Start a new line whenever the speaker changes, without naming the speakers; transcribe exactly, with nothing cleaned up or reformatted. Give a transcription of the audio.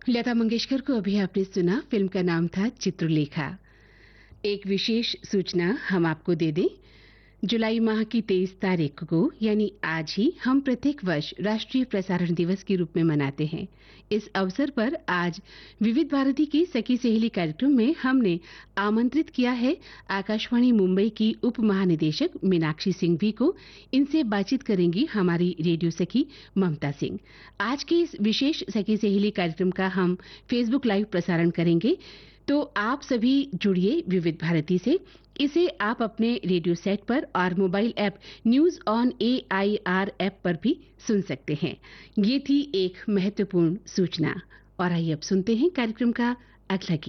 लता मंगेशकर को अभी आपने सुना। फिल्म का नाम था चित्रलेखा। एक विशेष सूचना हम आपको दे दें। जुलाई माह की तेईस तारीख को यानी आज ही हम प्रत्येक वर्ष राष्ट्रीय प्रसारण दिवस के रूप में मनाते हैं। इस अवसर पर आज विविध भारती की सखी सहेली कार्यक्रम में हमने आमंत्रित किया है आकाशवाणी मुंबई की उप महानिदेशक मीनाक्षी सिंघवी को। इनसे बातचीत करेंगी हमारी रेडियो सखी ममता सिंह। आज के इस विशेष सखी सहेली कार्यक्रम का हम फेसबुक लाइव प्रसारण करेंगे, तो आप सभी जुड़िए विविध भारती से। इसे आप अपने रेडियो सेट पर और mobile app news on A I R app पर भी सुन सकते हैं। ये थी एक महत्वपूर्ण सूचना। और आइए अब सुनते हैं कार्यक्रम का अगला गीत।